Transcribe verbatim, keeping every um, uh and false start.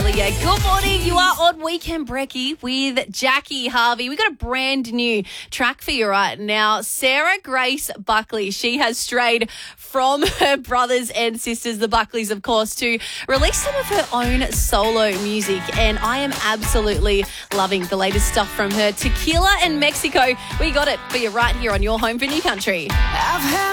Australia. Good morning. You are on Weekend Brekkie with Jackie Harvey. We got a brand new track for you right now. Sarah Grace Buckley. She has strayed from her brothers and sisters, the Buckleys, of course, to release some of her own solo music. And I am absolutely loving the latest stuff from her. Tequila and Mexico. We got it for you right here on your home for New Country. I've had